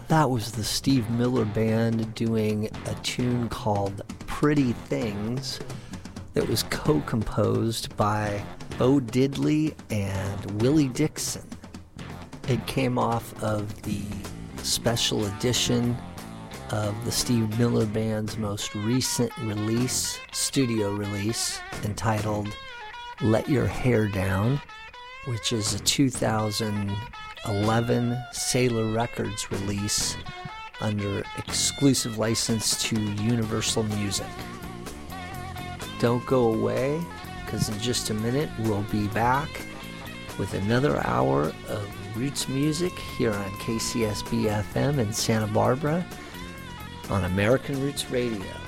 That was the Steve Miller Band doing a tune called Pretty Things that was co-composed by Bo Diddley and Willie Dixon. It came off of the special edition of the Steve Miller Band's most recent release, studio release, entitled Let Your Hair Down, which is a 2011 Sailor Records release under exclusive license to Universal Music. Don't go away, because in just a minute we'll be back with another hour of roots music here on KCSB FM in Santa Barbara on American Roots Radio.